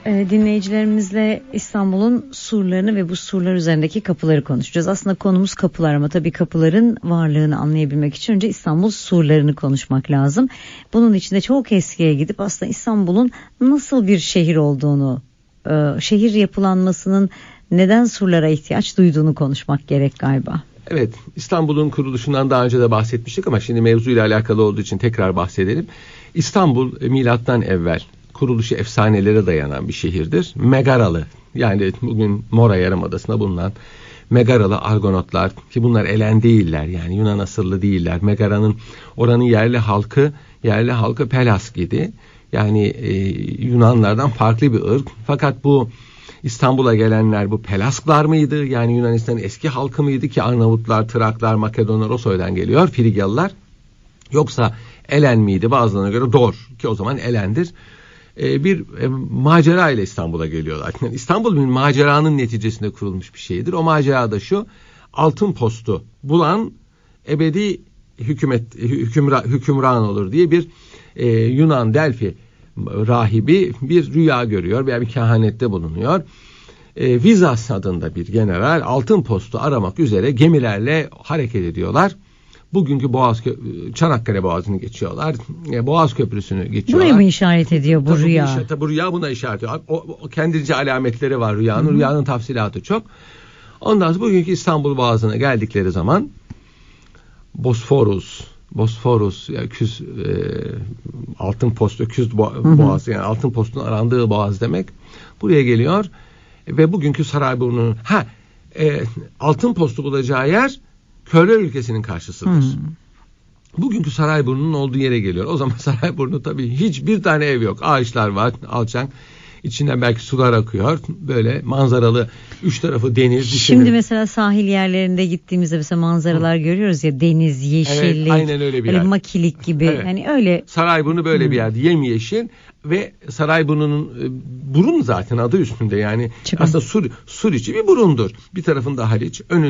Dinleyicilerimizle İstanbul'un surlarını ve bu surlar üzerindeki kapıları konuşacağız. Aslında konumuz kapılar ama tabii kapıların varlığını anlayabilmek için önce İstanbul surlarını konuşmak lazım. Bunun için de çok eskiye gidip aslında İstanbul'un nasıl bir şehir olduğunu, şehir yapılanmasının neden surlara ihtiyaç duyduğunu konuşmak gerek galiba. Evet, İstanbul'un kuruluşundan daha önce de bahsetmiştik ama şimdi mevzuyla alakalı olduğu için tekrar bahsedelim. İstanbul milattan evvel kuruluşu efsanelere dayanan bir şehirdir. Megaralı, yani bugün Mora Yarımadası'nda bulunan Megaralı Argonotlar, ki bunlar Elen değiller, yani Yunan asıllı değiller. Megara'nın, oranın yerli halkı Pelasgidi, yani Yunanlardan farklı bir ırk. Fakat bu İstanbul'a gelenler bu Pelasklar mıydı? Yani Yunanistan'ın eski halkı mıydı ki Arnavutlar, Traklar, Makedonlar o soydan geliyor, Frigyalılar? Yoksa Elen miydi? Bazılarına göre Dor, ki o zaman Elen'dir. Bir macera ile İstanbul'a geliyorlar. Yani İstanbul bir maceranın neticesinde kurulmuş bir şehirdir. O macera da şu: altın postu bulan ebedi hükümran olur diye bir Yunan Delphi rahibi bir rüya görüyor veya bir kehanette bulunuyor. Vizas adında bir general altın postu aramak üzere gemilerle hareket ediyorlar. Bugünkü Çanakkale Boğazı'nı geçiyorlar. Boğaz Köprüsü'nü geçiyorlar. Buraya mı işaret ediyor bu rüya? Bu rüya buna işaret ediyor. O kendince alametleri var rüyanın. Rüyanın tafsilatı çok. Ondan sonra bugünkü İstanbul Boğazı'na geldikleri zaman Bosforus yani öküz, altın post, öküz boğazı, yani altın postun arandığı boğaz demek. Buraya geliyor ve bugünkü Sarayburnu'nun altın postu bulacağı yer Köroğlu ülkesinin karşısıdır. Bugünkü Sarayburnu'nun olduğu yere geliyor. O zaman Sarayburnu tabii hiçbir tane ev yok. Ağaçlar var, alçak. İçinden belki sular akıyor. Böyle manzaralı, üç tarafı deniz. Şimdi mesela sahil yerlerinde gittiğimizde mesela manzaralar görüyoruz ya, deniz, yeşillik. Evet, aynen öyle bir yer. Makilik gibi. Evet. Hani öyle. Sarayburnu böyle bir yerde, yemyeşil ve Sarayburnu'nun burun zaten adı üstünde, yani aslında sur içi bir burundur. Bir tarafında Haliç, önünde